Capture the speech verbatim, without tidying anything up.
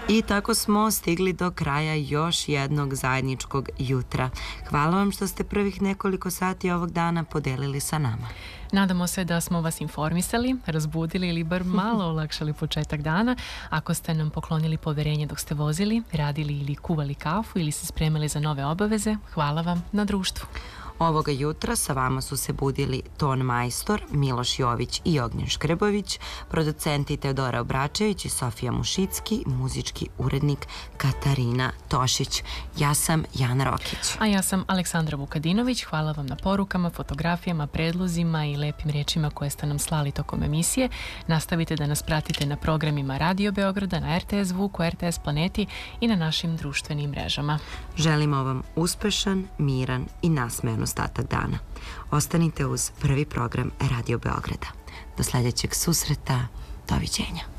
I tako smo stigli do kraja još jednog zajedničkog jutra. Hvala vam što ste prvih nekoliko sati ovog dana podelili sa nama. Nadamo se da smo vas informisali, razbudili ili bar malo olakšali početak dana. Ako ste nam poklonili poverenje dok ste vozili, radili ili kuvali kafu ili se spremili za nove obaveze, hvala vam na društvu. Ovoga jutra sa vama su se budili ton majstor Miloš Jović i Ognjen Škrbović, producenti Teodora Obračević i Sofija Mušicki, muzički urednik Katarina Tošić. Ja sam Jana Rokić. A ja sam Aleksandra Vukadinović. Hvala vam na porukama, fotografijama, predlozima i lepim riječima koje ste nam slali tokom emisije. Nastavite da nas pratite na programima Radio Beograda, na R T S Zvuku, R T S Planeti i na našim društvenim mrežama. Želimo vam uspešan, miran i nasmejan ostatak dana. Ostanite uz prvi program Radio Beograda. Do sljedećeg susreta. Doviđenja.